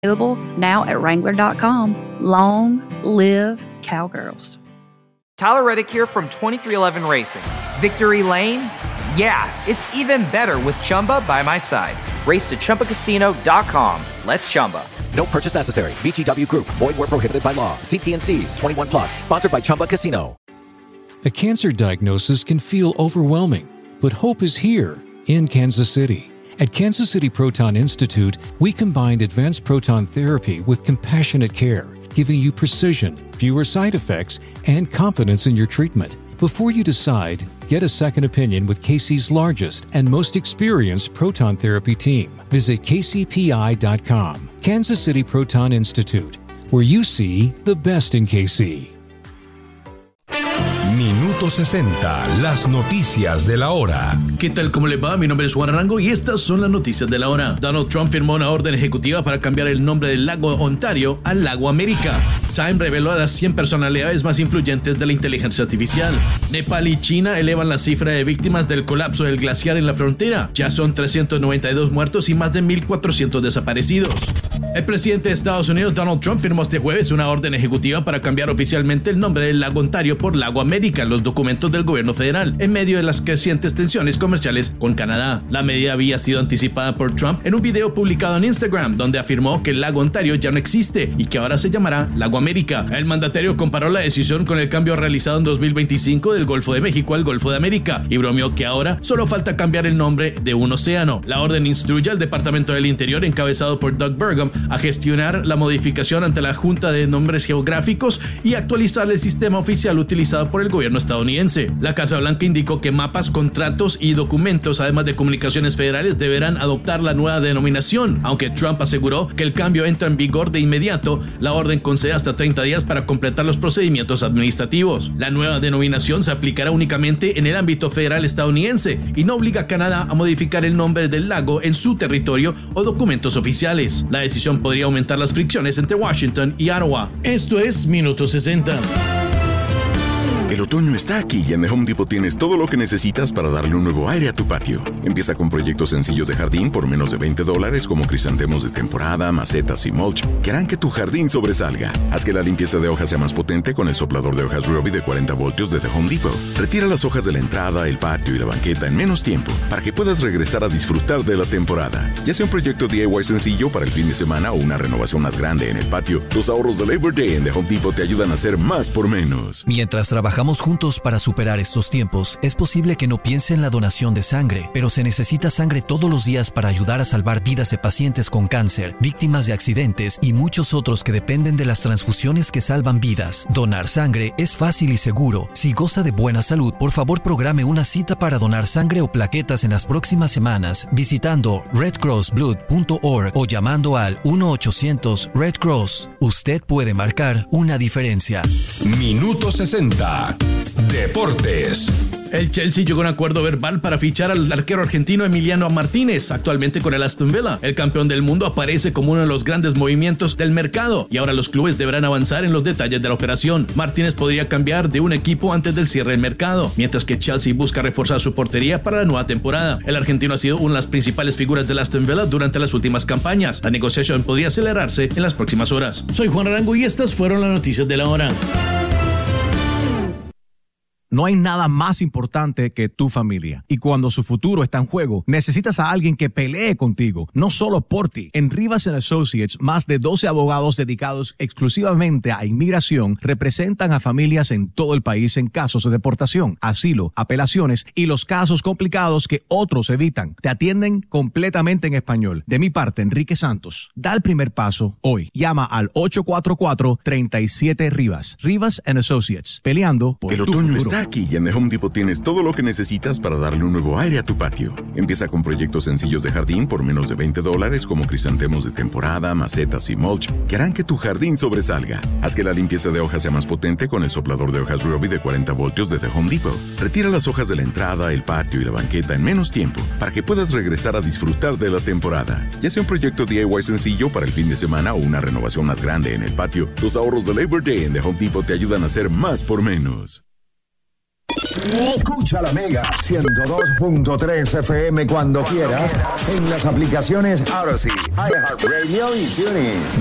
Available now at Wrangler.com. Long live Cowgirls. Tyler Reddick here from 2311 Racing. Victory Lane? Yeah, it's even better with Chumba by my side. Race to ChumbaCasino.com. Let's Chumba. No purchase necessary. VGW Group. Void where prohibited by law. See T&Cs. 21 plus. Sponsored by Chumba Casino. A cancer diagnosis can feel overwhelming, but hope is here in Kansas City. At Kansas City Proton Institute, we combined advanced proton therapy with compassionate care, giving you precision, fewer side effects, and confidence in your treatment. Before you decide, get a second opinion with KC's largest and most experienced proton therapy team. Visit kcpi.com. Kansas City Proton Institute, where you see the best in KC. Minuto 60, las noticias de la hora. ¿Qué tal? ¿Cómo les va? Mi nombre es Juan Arango y estas son las noticias de la hora. Donald Trump firmó una orden ejecutiva para cambiar el nombre del lago Ontario al lago América. Time reveló a las 100 personalidades más influyentes de la inteligencia artificial. Nepal y China elevan la cifra de víctimas del colapso del glaciar en la frontera. Ya son 392 muertos y más de 1.400 desaparecidos. El presidente de Estados Unidos, Donald Trump, firmó este jueves una orden ejecutiva para cambiar oficialmente el nombre del lago Ontario por Lago América en los documentos del gobierno federal, en medio de las crecientes tensiones comerciales con Canadá. La medida había sido anticipada por Trump en un video publicado en Instagram, donde afirmó que el lago Ontario ya no existe y que ahora se llamará Lago América. El mandatario comparó la decisión con el cambio realizado en 2025 del Golfo de México al Golfo de América y bromeó que ahora solo falta cambiar el nombre de un océano. La orden instruye al Departamento del Interior, encabezado por Doug Burgum, a gestionar la modificación ante la Junta de Nombres Geográficos y actualizar el sistema oficial utilizado por el gobierno estadounidense. La Casa Blanca indicó que mapas, contratos y documentos, además de comunicaciones federales, deberán adoptar la nueva denominación. Aunque Trump aseguró que el cambio entra en vigor de inmediato, la orden concede hasta 30 días para completar los procedimientos administrativos. La nueva denominación se aplicará únicamente en el ámbito federal estadounidense y no obliga a Canadá a modificar el nombre del lago en su territorio o documentos oficiales. La decisión podría aumentar las fricciones entre Washington y Ottawa. Esto es Minuto 60. El otoño está aquí y en The Home Depot tienes todo lo que necesitas para darle un nuevo aire a tu patio. Empieza con proyectos sencillos de jardín por menos de $20 como crisantemos de temporada, macetas y mulch que harán que tu jardín sobresalga. Haz que la limpieza de hojas sea más potente con el soplador de hojas Ryobi de 40 voltios de The Home Depot. Retira las hojas de la entrada, el patio y la banqueta en menos tiempo para que puedas regresar a disfrutar de la temporada. Ya sea un proyecto DIY sencillo para el fin de semana o una renovación más grande en el patio, los ahorros de Labor Day en The Home Depot te ayudan a hacer más por menos. Mientras trabajamos juntos para superar estos tiempos, es posible que no piense en la donación de sangre, pero se necesita sangre todos los días para ayudar a salvar vidas de pacientes con cáncer, víctimas de accidentes y muchos otros que dependen de las transfusiones que salvan vidas. Donar sangre es fácil y seguro. Si goza de buena salud, por favor programe una cita para donar sangre o plaquetas en las próximas semanas visitando redcrossblood.org o llamando al 1-800-RED-CROSS. Usted puede marcar una diferencia. Minuto 60. Deportes. El Chelsea llegó a un acuerdo verbal para fichar al arquero argentino Emiliano Martínez, actualmente con el Aston Villa. El campeón del mundo aparece como uno de los grandes movimientos del mercado y ahora los clubes deberán avanzar en los detalles de la operación. Martínez podría cambiar de un equipo antes del cierre del mercado, mientras que Chelsea busca reforzar su portería para la nueva temporada. El argentino ha sido una de las principales figuras del Aston Villa durante las últimas campañas. La negociación podría acelerarse en las próximas horas. Soy Juan Arango y estas fueron las noticias de la hora. No hay nada más importante que tu familia. Y cuando su futuro está en juego, necesitas a alguien que pelee contigo, no solo por ti. En Rivas & Associates, más de 12 abogados dedicados exclusivamente a inmigración representan a familias en todo el país en casos de deportación, asilo, apelaciones y los casos complicados que otros evitan. Te atienden completamente en español. De mi parte, Enrique Santos. Da el primer paso hoy. Llama al 844-37-RIVAS. Rivas & Associates. Peleando por tu futuro. Está aquí y en The Home Depot tienes todo lo que necesitas para darle un nuevo aire a tu patio. Empieza con proyectos sencillos de jardín por menos de $20 como crisantemos de temporada, macetas y mulch que harán que tu jardín sobresalga. Haz que la limpieza de hojas sea más potente con el soplador de hojas Ryobi de 40 voltios de The Home Depot. Retira las hojas de la entrada, el patio y la banqueta en menos tiempo para que puedas regresar a disfrutar de la temporada. Ya sea un proyecto DIY sencillo para el fin de semana o una renovación más grande en el patio, los ahorros de Labor Day en The Home Depot te ayudan a hacer más por menos. Escucha la Mega 102.3 FM cuando quieras en las aplicaciones Odyssey, iHeartRadio y TuneIn.